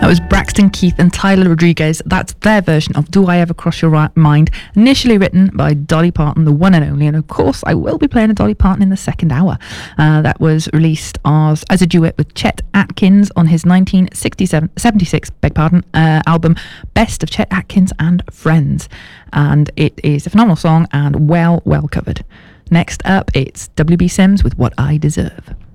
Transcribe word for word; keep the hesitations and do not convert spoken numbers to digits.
That was Braxton Keith and Tyler Rodriguez. That's their version of Do I Ever Cross Your Ri- Mind, initially written by Dolly Parton, the one and only. And of course, I will be playing a Dolly Parton in the second hour. Uh, that was released as, as a duet with Chet Atkins on his nineteen sixty-seven, seventy-six beg pardon, uh, album Best of Chet Atkins and Friends. And it is a phenomenal song and well, well covered. Next up, it's W B Sims with What I Deserve.